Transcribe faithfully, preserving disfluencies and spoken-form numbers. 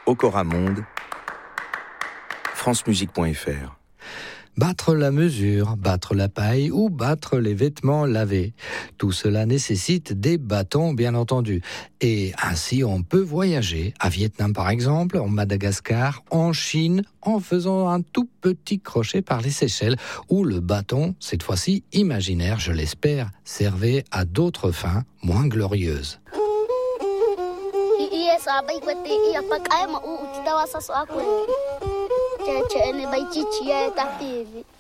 Okora Monde, francemusique point f r. Battre la mesure, battre la paille ou battre les vêtements lavés. Tout cela nécessite des bâtons, bien entendu. Et ainsi, on peut voyager, à Vietnam par exemple, en Madagascar, en Chine, en faisant un tout petit crochet par les Seychelles, où le bâton, cette fois-ci imaginaire, je l'espère, servait à d'autres fins moins glorieuses. Cece ne bai ciciye ta teve.